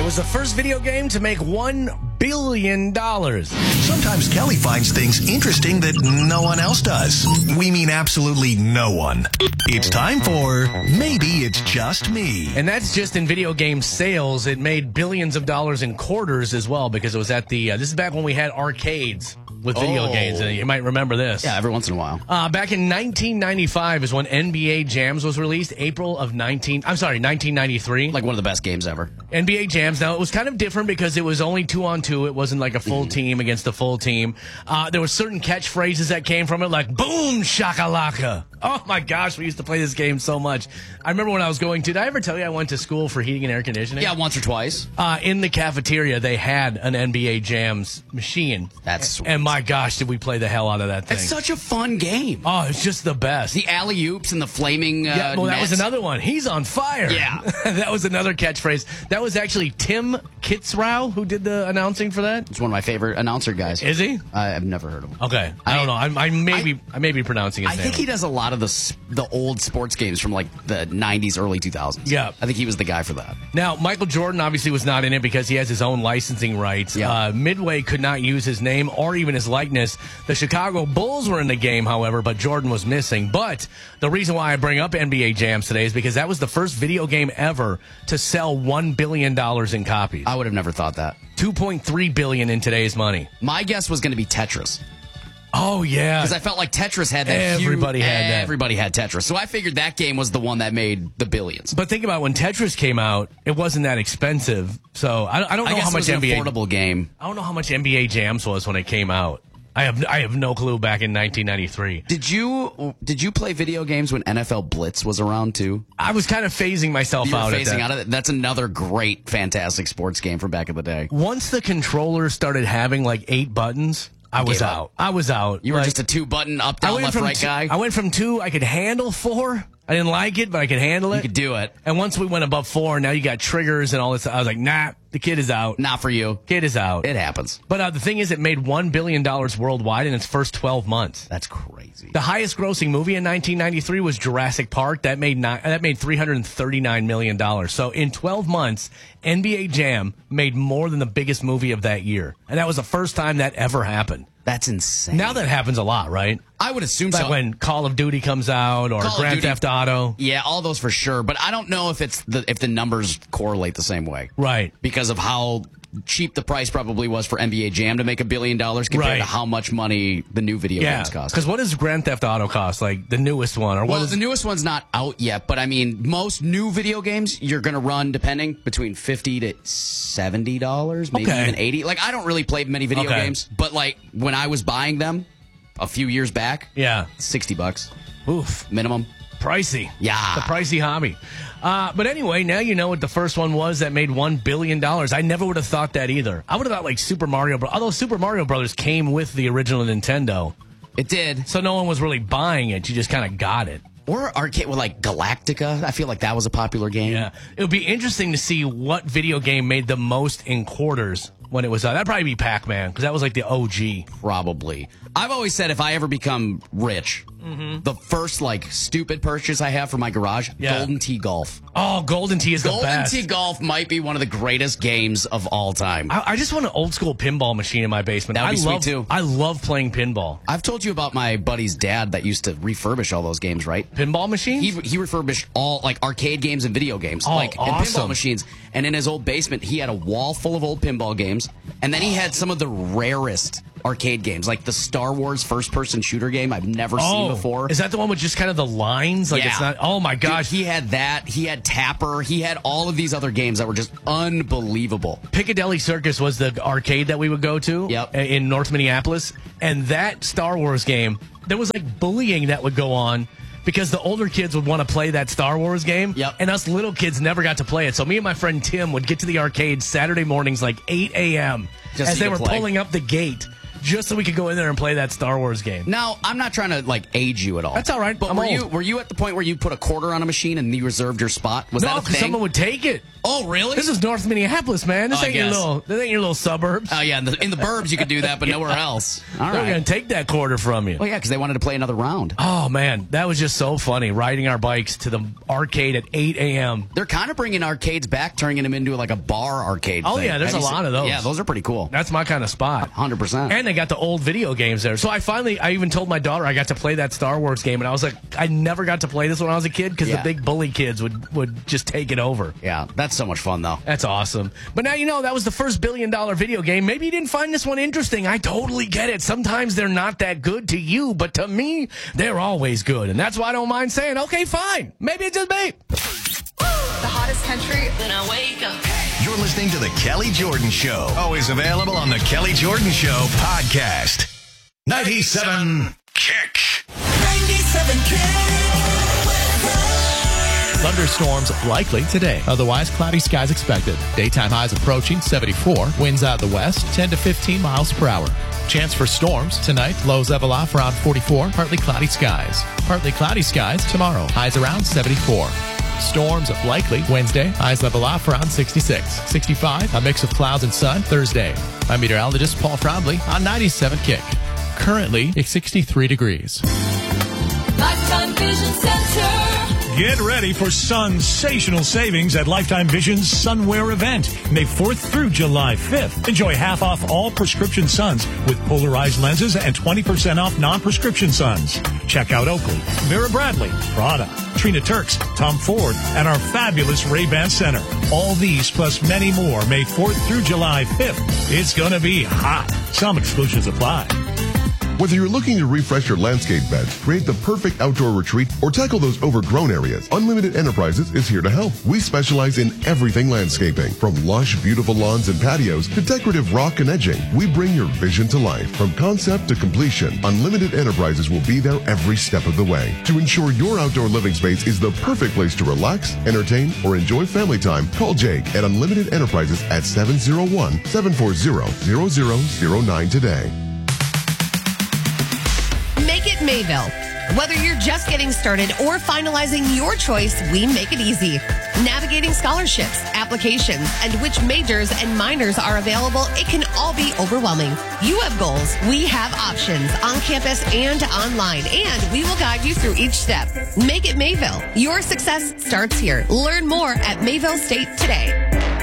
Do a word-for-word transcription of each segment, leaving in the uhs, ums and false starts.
was the first video game to make one billion dollars. Sometimes Kelly finds things interesting that no one else does. We mean absolutely no one. It's time for Maybe It's Just Me. And that's just in video game sales. It made billions of dollars in quarters as well because it was at the, uh, this is back when we had arcades with video Oh. games. And you might remember this. Yeah, every once in a while. Uh, back in nineteen ninety-five is when N B A Jams was released. April of nineteen. I'm sorry, nineteen ninety-three. Like one of the best games ever. N B A Jams. Now, it was kind of different because it was only two on two. It wasn't like a full Mm-hmm. team against a full team. Uh, there were certain catchphrases that came from it, like boom shakalaka. Oh my gosh, we used to play this game so much. I remember when I was going to, did I ever tell you I went to school for heating and air conditioning? Yeah, once or twice. Uh, in the cafeteria, they had an N B A Jams machine. That's sweet. And my gosh, did we play the hell out of that thing. It's such a fun game. Oh, it's just the best. The alley-oops and the flaming uh, Yeah, well, that was nets. another one. He's on fire. Yeah. That was another catchphrase. That was actually Tim Kitzrow who did the announcing for that. It's one of my favorite announcer guys. Is he? I, I've never heard of him. Okay. I, don't know. I, I may be I, may be pronouncing his I name. think he does a lot of the s- the old sports games from like the nineties, early two thousands. Yeah. I think he was the guy for that. Now, Michael Jordan obviously was not in it because he has his own licensing rights. Yeah. Uh, Midway could not use his name or even his likeness. The Chicago Bulls were in the game, however, but Jordan was missing. But the reason why I bring up N B A Jams today is because that was the first video game ever to sell one billion dollars in copies. I would have never thought that. two point three billion dollars in today's money. My guess was going to be Tetris. Oh, yeah. Because I felt like Tetris had that. Everybody huge, had that. Everybody had Tetris. So I figured that game was the one that made the billions. But think about when Tetris came out, it wasn't that expensive. So I, I don't know I guess how it much was an N B A affordable game. I don't know how much N B A Jams was when it came out. I have I have no clue back in nineteen ninety-three. Did you did you play video games when N F L Blitz was around too? I was kind of phasing myself You were out at phasing that. out of it. That's another great, fantastic sports game from back in the day. Once the controller started having like eight buttons, I was Gave up. out. I was out. You were Like, just a two button up, I down, went left, from right two, guy. I went from two. I could handle four. I didn't like it, but I could handle it. You could do it. And once we went above four, now you got triggers and all this. I was like, nah, the kid is out. Not for you. Kid is out. It happens. But uh, the thing is, it made one billion dollars worldwide in its first twelve months. That's crazy. The highest grossing movie in nineteen ninety-three was Jurassic Park. That made ni- that made three hundred thirty-nine million dollars. So in twelve months, N B A Jam made more than the biggest movie of that year. And that was the first time that ever happened. That's insane. Now that happens a lot, right? I would assume Like so. when Call of Duty comes out or Call of Grand Duty- Theft Auto. Yeah, all those for sure. But I don't know if it's the if the numbers correlate the same way. Right. Because of how cheap the price probably was for N B A Jam to make a billion dollars compared Right. to how much money the new video Yeah. games cost. Because what does Grand Theft Auto cost? Like the newest one? Or what Well, is the newest one's not out yet, but I mean, most new video games you're going to run depending between fifty to seventy dollars, maybe Okay. even eighty. Like I don't really play many video Okay. games, but like when I was buying them a few years back, Yeah. sixty bucks Oof. minimum. Pricey. Yeah. The pricey hobby. Uh, but anyway, now you know what the first one was that made one billion dollars. I never would have thought that either. I would have thought like Super Mario Bros. Although Super Mario Brothers came with the original Nintendo. It did. So no one was really buying it. You just kind of got it. Or arcade with like Galactica. I feel like that was a popular game. Yeah. It would be interesting to see what video game made the most in quarters when it was out. That'd probably be Pac-Man because that was like the O G. Probably. I've always said if I ever become rich, the first like stupid purchase I have for my garage, Yeah. Golden Tee Golf. Oh, Golden Tee is the Golden best. Tee Golf might be one of the greatest games of all time. I, I just want an old school pinball machine in my basement. That would I be sweet, love, too. I love playing pinball. I've told you about my buddy's dad that used to refurbish all those games, right? Pinball machines? He he refurbished all like arcade games and video games, Oh, like and awesome. pinball machines. And in his old basement, he had a wall full of old pinball games, and then he had some of the rarest arcade games, like the Star Wars first-person shooter game I've never seen before. Is that the one with just kind of the lines? Like Yeah. it's not. Oh my gosh! Dude, he had that. He had Tapper. He had all of these other games that were just unbelievable. Piccadilly Circus was the arcade that we would go to Yep. in North Minneapolis, and that Star Wars game, there was like bullying that would go on because the older kids would want to play that Star Wars game, Yep. and us little kids never got to play it. So me and my friend Tim would get to the arcade Saturday mornings like eight a.m. Just as so they you were could play. pulling up the gate just so we could go in there and play that Star Wars game. Now, I'm not trying to like age you at all. That's all right. But I'm were old. you were you at the point where you put a quarter on a machine and you reserved your spot? Was no, that a because thing? someone would take it. Oh, really? This is North Minneapolis, man. This Oh, I ain't your guess. little. This ain't your little suburbs. Oh yeah, in the, in the burbs you could do that, but nowhere else. All They're right. gonna take that quarter from you. Well, yeah, because they wanted to play another round. Oh man, that was just so funny. Riding our bikes to the arcade at eight a.m. They're kind of bringing arcades back, turning them into like a bar arcade. Oh, thing. yeah, there's Have a you lot seen- of those. Yeah, those are pretty cool. That's my kind of spot. one hundred percent. And they got the old video games there. So I finally, I even told my daughter I got to play that Star Wars game, and I was like, I never got to play this when I was a kid because Yeah. the big bully kids would, would just take it over. Yeah, that's so much fun though. That's awesome. But now you know that was the first billion dollar video game. Maybe you didn't find this one interesting. I totally get it. Sometimes they're not that good to you, but to me, they're always good. And that's why I don't mind saying, okay, fine. Maybe it's just me. The hottest country. When I wake up. You're listening to The Kelly Jordan Show. Always available on The Kelly Jordan Show podcast. ninety-seven Kick. ninety-seven Thunderstorms likely today. Otherwise, cloudy skies expected. Daytime highs approaching seventy-four. Winds out the west, ten to fifteen miles per hour. Chance for storms tonight. Lows level off around forty-four. Partly cloudy skies. Partly cloudy skies tomorrow. Highs around seventy-four. Storms likely Wednesday. Highs level off around sixty-six. sixty-five. A mix of clouds and sun Thursday. I'm meteorologist Paul Frobley on ninety-seven Kick. Currently, it's sixty-three degrees. Lifetime Vision Center. Get ready for sensational savings at Lifetime Vision's Sunwear event, May fourth through July fifth. Enjoy half off all prescription suns with polarized lenses and twenty percent off non-prescription suns. Check out Oakley, Vera Bradley, Prada, Trina Turks, Tom Ford, and our fabulous Ray-Ban Center. All these plus many more May fourth through July fifth. It's going to be hot. Some exclusions apply. Whether you're looking to refresh your landscape bed, create the perfect outdoor retreat, or tackle those overgrown areas, Unlimited Enterprises is here to help. We specialize in everything landscaping, from lush, beautiful lawns and patios to decorative rock and edging. We bring your vision to life. From concept to completion, Unlimited Enterprises will be there every step of the way to ensure your outdoor living space is the perfect place to relax, entertain, or enjoy family time. Call Jake at Unlimited Enterprises at seven oh one, seven four zero, zero zero zero nine today. Make it Mayville. Whether you're just getting started or finalizing your choice, we make it easy. Navigating scholarships, applications, and which majors and minors are available, it can all be overwhelming. You have goals. We have options on campus and online, and we will guide you through each step. Make it Mayville. Your success starts here. Learn more at Mayville State today.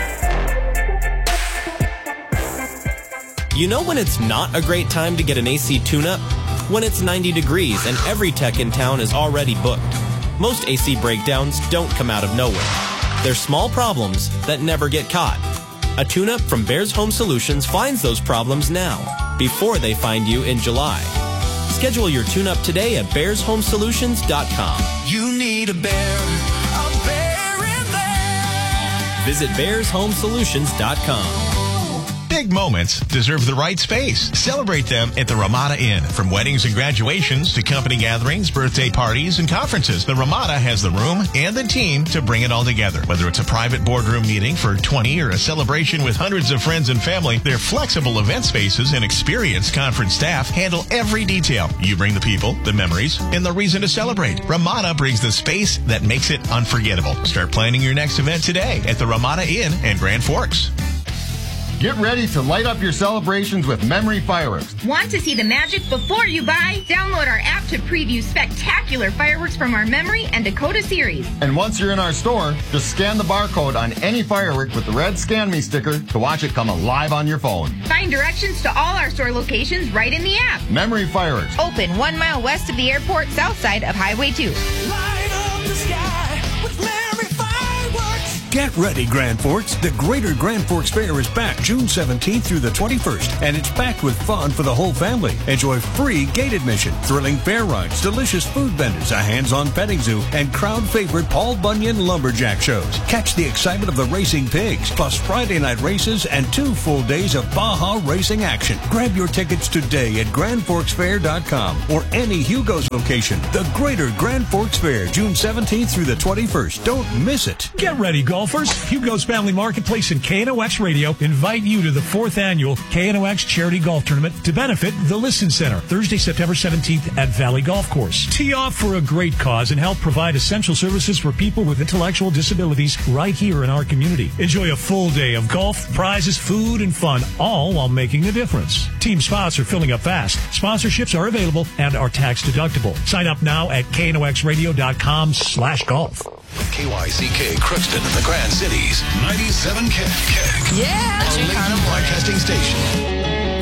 You know when it's not a great time to get an A C tune-up? When it's ninety degrees and every tech in town is already booked. Most A C breakdowns don't come out of nowhere. They're small problems that never get caught. A tune-up from Bears Home Solutions finds those problems now, before they find you in July. Schedule your tune-up today at bears home solutions dot com. You need a bear. A bear in there. Visit bears home solutions dot com. Big moments deserve the right space. Celebrate them at the Ramada Inn. From weddings and graduations to company gatherings, birthday parties, and conferences, the Ramada has the room and the team to bring it all together. Whether it's a private boardroom meeting for twenty or a celebration with hundreds of friends and family, their flexible event spaces and experienced conference staff handle every detail. You bring the people, the memories, and the reason to celebrate. Ramada brings the space that makes it unforgettable. Start planning your next event today at the Ramada Inn in Grand Forks. Get ready to light up your celebrations with Memory Fireworks. Want to see the magic before you buy? Download our app to preview spectacular fireworks from our Memory and Dakota series. And once you're in our store, just scan the barcode on any firework with the red Scan Me sticker to watch it come alive on your phone. Find directions to all our store locations right in the app. Memory Fireworks. Open one mile west of the airport, south side of Highway two. Light up the sky with Memory Fireworks. Get ready, Grand Forks. The Greater Grand Forks Fair is back June seventeenth through the twenty-first, and it's packed with fun for the whole family. Enjoy free gate admission, thrilling fair rides, delicious food vendors, a hands-on petting zoo, and crowd favorite Paul Bunyan lumberjack shows. Catch the excitement of the racing pigs, plus Friday night races and two full days of Baja racing action. Grab your tickets today at grand forks fair dot com or any Hugo's location. The Greater Grand Forks Fair, June seventeenth through the twenty-first. Don't miss it. Get ready, golf. Golfers, Hugo's Family Marketplace and K N O X Radio invite you to the fourth annual K N O X Charity Golf Tournament to benefit the Listen Center, Thursday, September seventeenth at Valley Golf Course. Tee off for a great cause and help provide essential services for people with intellectual disabilities right here in our community. Enjoy a full day of golf, prizes, food, and fun, all while making a difference. Team spots are filling up fast. Sponsorships are available and are tax deductible. Sign up now at K N O X radio dot com slash golf. K Y C K Crookston and the Grand Cities, ninety-seven K. Yeah, a Lady Broadcasting Station.